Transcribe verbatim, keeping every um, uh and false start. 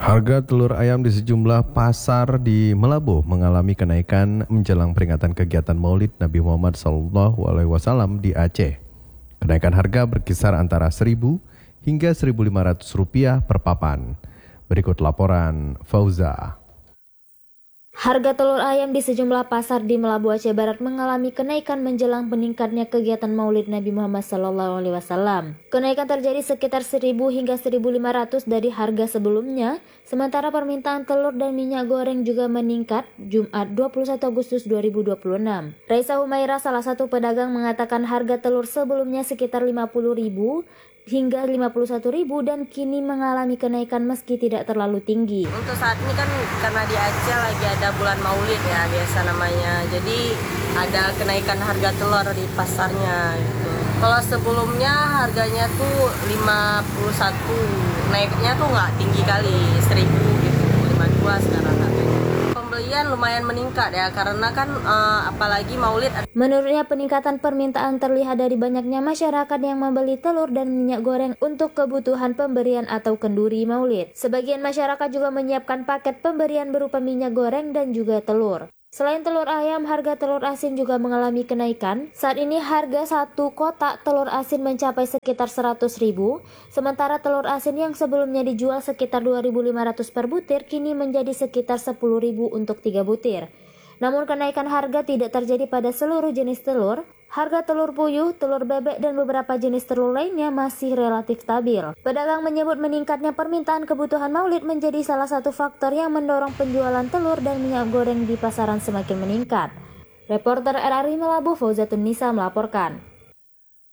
Harga telur ayam di sejumlah pasar di Melabuh mengalami kenaikan menjelang peringatan kegiatan Maulid Nabi Muhammad shallallahu alaihi wasallam di Aceh. Kenaikan harga berkisar antara seribu hingga seribu lima ratus rupiah per papan. Berikut laporan Fauza. Harga telur ayam di sejumlah pasar di Melabuh Aceh Barat mengalami kenaikan menjelang meningkatnya kegiatan Maulid Nabi Muhammad shallallahu alaihi wasallam. Kenaikan terjadi sekitar seribu hingga seribu lima ratus dari harga sebelumnya, sementara permintaan telur dan minyak goreng juga meningkat Jumat dua puluh satu Agustus dua ribu dua puluh enam. Raisa Humaira, salah satu pedagang, mengatakan harga telur sebelumnya sekitar lima puluh ribu hingga lima puluh satu ribu dan kini mengalami kenaikan meski tidak terlalu tinggi. Untuk saat ini kan karena di Aceh lagi ada bulan Maulid ya biasa namanya, jadi ada kenaikan harga telur di pasarnya gitu. Kalau sebelumnya harganya tuh lima puluh satu, naiknya tuh nggak tinggi kali, seribu gitu, lima puluh dua sekarang harganya. Pembelian lumayan meningkat ya karena kan uh, apalagi Maulid. Menurutnya, peningkatan permintaan terlihat dari banyaknya masyarakat yang membeli telur dan minyak goreng untuk kebutuhan pemberian atau kenduri Maulid. Sebagian masyarakat juga menyiapkan paket pemberian berupa minyak goreng dan juga telur. Selain telur ayam, harga telur asin juga mengalami kenaikan. Saat ini harga satu kotak telur asin mencapai sekitar seratus ribu, sementara telur asin yang sebelumnya dijual sekitar dua ribu lima ratus per butir kini menjadi sekitar sepuluh ribu untuk tiga butir. Namun kenaikan harga tidak terjadi pada seluruh jenis telur. Harga telur puyuh, telur bebek, dan beberapa jenis telur lainnya masih relatif stabil. Pedagang menyebut meningkatnya permintaan kebutuhan Maulid menjadi salah satu faktor yang mendorong penjualan telur dan minyak goreng di pasaran semakin meningkat. Reporter R R I Melabuh, Fauzatun Nisa melaporkan.